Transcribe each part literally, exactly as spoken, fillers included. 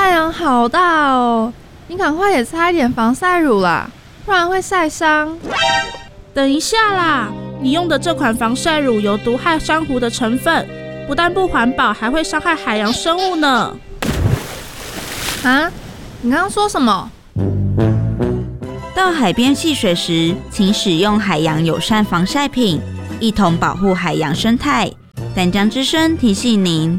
太阳好大哦，你赶快也擦一点防晒乳啦，不然会晒伤。 等一下啦，你用的这款防晒乳有毒害珊瑚的成分，不但不环保，还会伤害海洋生物呢。 啊？你刚刚说什么？ 到海边戏水时，请使用海洋友善防晒品，一同保护海洋生态。淡江之声提醒您。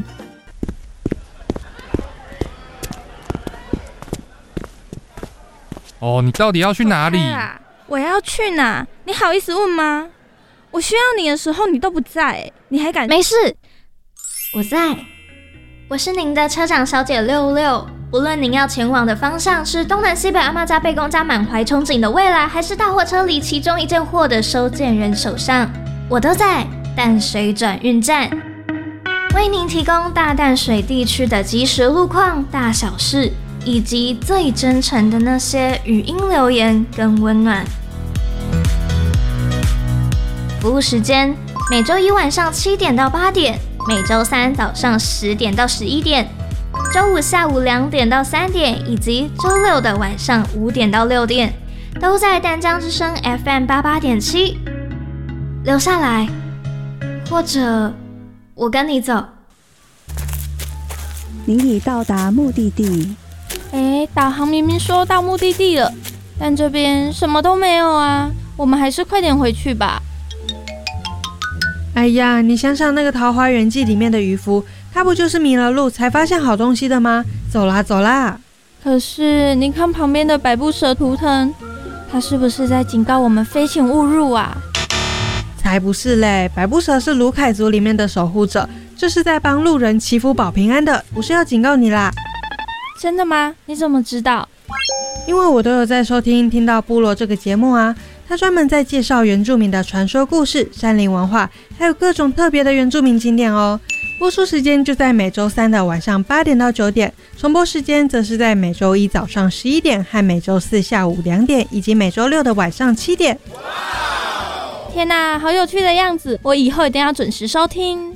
哦，你到底要去哪里？ 我要去哪？你好意思问吗？我需要你的时候你都不在，你还敢？ 没事，我在。我是您的车长小姐六六。无论您要前往的方向是东南西北阿嬷家贝公家满怀憧憬的未来，还是大货车里其中一件货的收件人手上，我都在淡水转运站，为您提供大淡水地区的即时路况、大小事，以及最真诚的那些语音留言跟温暖。服务时间：每周一晚上七点到八点，每周三早上十点到十一点。周五下午两点到三点，以及周六的晚上五点到六点，都在淡江之声 F M 八八点七。留下来，或者我跟你走。 您已到达目的地。 哎，导航明明说到目的地了，但这边什么都没有啊！我们还是快点回去吧。 哎呀，你想想那个《桃花源记》里面的渔夫，他不就是迷了路才发现好东西的吗？走啦走啦！ 可是你看旁边的百步蛇图腾，它是不是在警告我们非请勿入啊？ 才不是嘞！百步蛇是卢凯族里面的守护者，这是在帮路人祈福保平安的，不是要警告你啦。 真的吗？你怎么知道？ 因为我都有在收听听到部落这个节目啊，他专门在介绍原住民的传说故事、山林文化，还有各种特别的原住民景点哦。播出时间就在每周三的晚上八点到九点，重播时间则是在每周一早上十一点和每周四下午两点，以及每周六的晚上七点。 天哪，好有趣的样子！我以后一定要准时收听。